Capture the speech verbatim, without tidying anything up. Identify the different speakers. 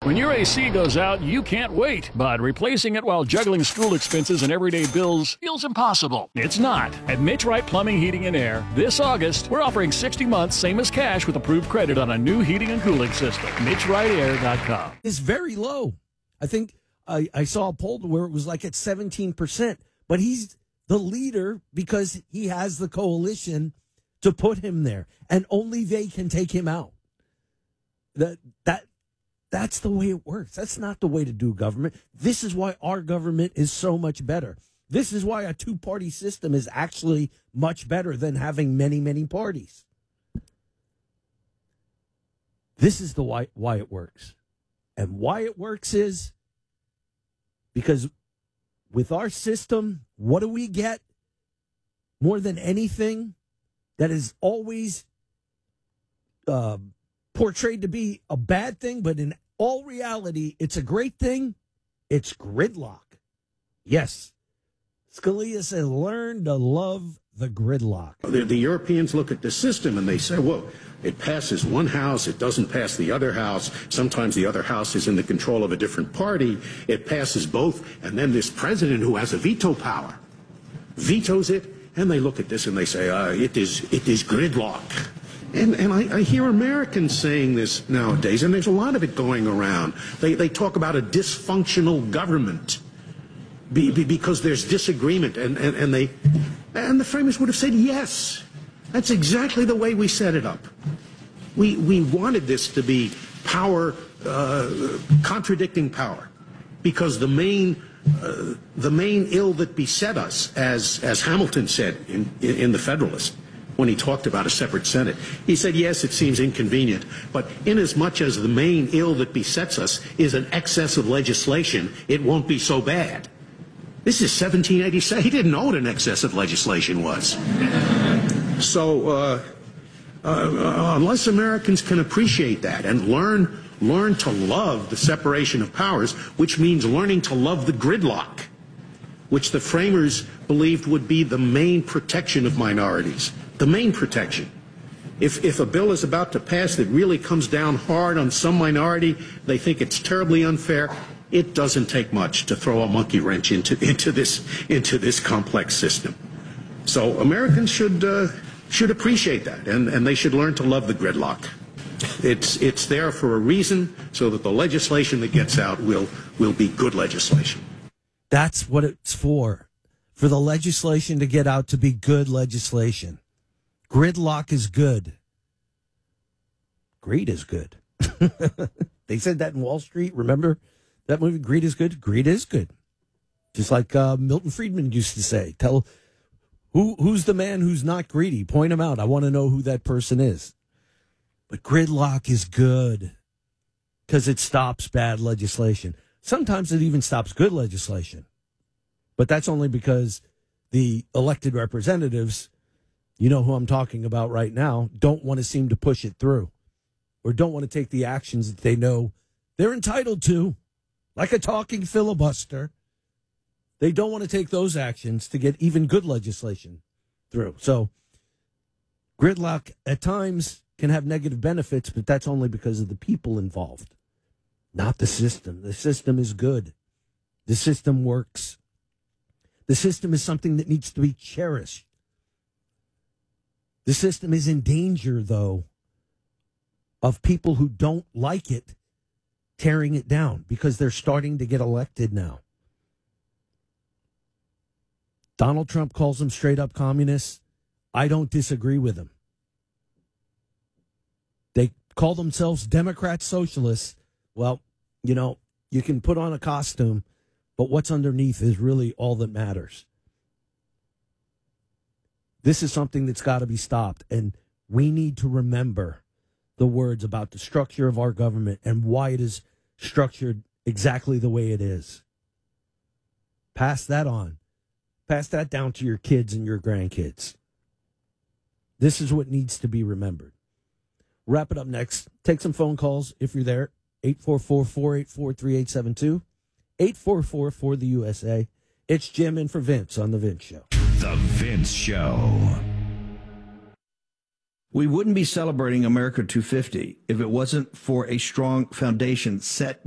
Speaker 1: When your A C goes out, you can't wait, but replacing it while juggling school expenses and everyday bills feels impossible. It's not. At Mitch Wright Plumbing, Heating, and Air, this August, we're offering sixty months, same as cash, with approved credit on a new heating and cooling system. Mitch Wright Air dot com.
Speaker 2: It's very low. I think I, I saw a poll where it was like at seventeen percent, but he's the leader because he has the coalition to put him there, and only they can take him out. That that That's the way it works. That's not the way to do government. This is why our government is so much better. This is why a two-party system is actually much better than having many, many parties. This is the why, why it works. And why it works is because with our system, what do we get more than anything that is always uh, portrayed to be a bad thing, but in all reality, it's a great thing? It's gridlock. Yes. Scalia says, learn to love the gridlock.
Speaker 3: The, the Europeans look at the system and they say, well, it passes one house, it doesn't pass the other house. Sometimes the other house is in the control of a different party. It passes both. And then this president who has a veto power vetoes it. And they look at this and they say, uh, it is it is gridlock. And, and I, I hear Americans saying this nowadays, and there's a lot of it going around. They, they talk about a dysfunctional government be, be, because there's disagreement, and, and, and, they, and the framers would have said, yes, that's exactly the way we set it up. We, we wanted this to be power, uh, contradicting power, because the main, uh, the main ill that beset us, as, as Hamilton said in, in, in The Federalist, when he talked about a separate Senate. He said, yes, it seems inconvenient, but inasmuch as the main ill that besets us is an excess of legislation, it won't be so bad. This is seventeen eighty-seven. He didn't know what an excess of legislation was. So uh, uh, unless Americans can appreciate that and learn, learn to love the separation of powers, which means learning to love the gridlock, which the framers believed would be the main protection of minorities. The main protection. If, if a bill is about to pass that really comes down hard on some minority, they think it's terribly unfair. It doesn't take much to throw a monkey wrench into, into, this, into this complex system. So Americans should, uh, should appreciate that, and, and they should learn to love the gridlock. It's, it's there for a reason, so that the legislation that gets out will, will be good legislation.
Speaker 2: That's what it's for, for the legislation to get out to be good legislation. Gridlock is good. Greed is good. They said that in Wall Street. Remember that movie, Greed is Good? Greed is good. Just like uh, Milton Friedman used to say, tell who who's the man who's not greedy? Point him out. I want to know who that person is. But gridlock is good because it stops bad legislation. Sometimes it even stops good legislation. But that's only because the elected representatives, you know who I'm talking about right now, don't want to seem to push it through or don't want to take the actions that they know they're entitled to, like a talking filibuster. They don't want to take those actions to get even good legislation through. So gridlock at times can have negative benefits, but that's only because of the people involved, not the system. The system is good. The system works. The system is something that needs to be cherished. The system is in danger, though, of people who don't like it tearing it down because they're starting to get elected now. Donald Trump calls them straight up communists. I don't disagree with him. They call themselves Democrat socialists. Well, you know, you can put on a costume, but what's underneath is really all that matters. This is something that's got to be stopped, and we need to remember the words about the structure of our government and why it is structured exactly the way it is. Pass that on. Pass that down to your kids and your grandkids. This is what needs to be remembered. Wrap it up next. Take some phone calls if you're there. eight four four, four eight four, three eight seven two. eight four four for the U S A. It's Jim in for Vince on The Vince Show.
Speaker 4: The Vince Show.
Speaker 5: We wouldn't be celebrating America two fifty if it wasn't for a strong foundation set